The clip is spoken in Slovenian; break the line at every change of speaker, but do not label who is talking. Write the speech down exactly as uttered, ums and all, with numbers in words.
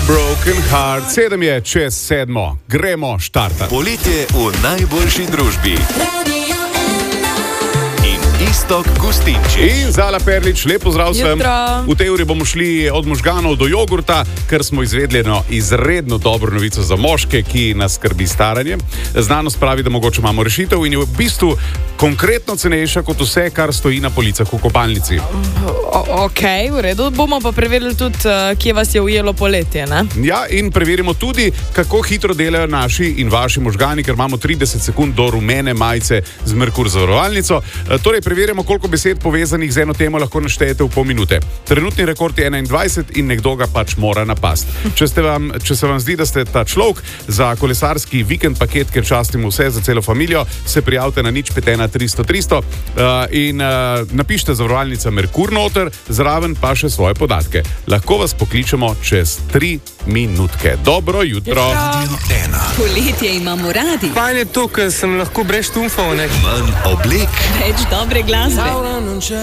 Broken Heart, sedem je čez sedmo, gremo štartati.
Poletje v najboljši družbi. Iztok Gustinčič.
In Zala Perlič, lep pozdrav vsem. V tej uri bomo šli od možganov do jogurta, ker smo izvedli eno izredno dobro novico za moške, ki nas skrbi staranje. Znanost pravi, da mogoče imamo rešitev in je v bistvu konkretno cenejša kot vse, kar stoji na policah v kopalnici.
O, ok, v redu. Bomo pa preverili tudi, kje vas je ujelo poletje, ne?
Ja, in preverimo tudi, kako hitro delajo naši in vaši možgani, ker imamo trideset sekund do rumene majice z Merkur zavarovalnico. Torej, preverimo, koliko besed povezanih z eno temo lahko naštejete v pol minute. Trenutni rekord je enaindvajset in nekdo ga pač mora napast. Če, ste vam, če se vam zdi, da ste ta človek za kolesarski vikend paket, ker častimo vse za celo familijo, se prijavite na nič pet ena tristo tristo uh, in uh, napišite zavarovalnica Merkur noter, zraven pa še svoje podatke. Lahko vas pokličemo čez tri minutke. Dobro jutro.
Poletje imamo radi.
Fajn je to, ker sem lahko brez štumfov.
Manj oblek.
Več dobre glasbe.